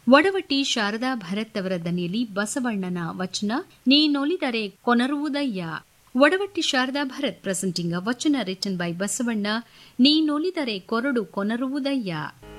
ಒಡವಟ್ಟಿ ಶಾರದಾ ಭರತ್ ಅವರ ದನಿಯಲ್ಲಿ ಬಸವಣ್ಣನ ವಚನ ನೀನೊಲಿದರೆ ಕೊನರುವುದಯ್ಯ. ಒಡವಟ್ಟಿ ಶಾರದಾ ಭರತ್ ಪ್ರೆಸೆಂಟಿಂಗ್ ಅ ವಚನ ರಿಟನ್ ಬೈ ಬಸವಣ್ಣ ನೀನೊಲಿದರೆ ಕೊರಡು ಕೊನರುವುದಯ್ಯ.